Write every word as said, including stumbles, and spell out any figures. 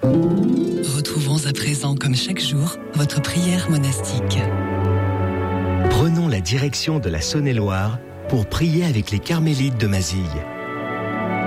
Retrouvons à présent, comme chaque jour, votre prière monastique. Prenons la direction de la Saône-et-Loire pour prier avec les Carmélites de Mazille.